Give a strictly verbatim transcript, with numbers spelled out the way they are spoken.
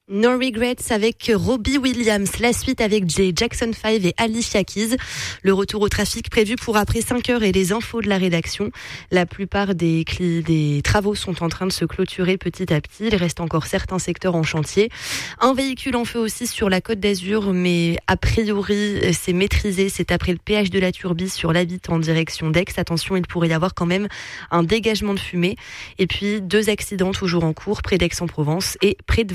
No Regrets avec Robbie Williams. La suite avec Jay Jackson five et Alicia Keys. Le retour au trafic prévu pour après cinq heures et les infos de la rédaction. La plupart des, cli- des travaux sont en train de se clôturer petit à petit. Il reste encore certains secteurs en chantier. Un véhicule en feu aussi sur la Côte d'Azur, mais a priori c'est maîtrisé. C'est après le péage de la Turbie sur l'Habite en direction d'Aix. Attention, il pourrait y avoir quand même un dégagement de fumée. Et puis deux accidents toujours en cours près d'Aix-en-Provence et près de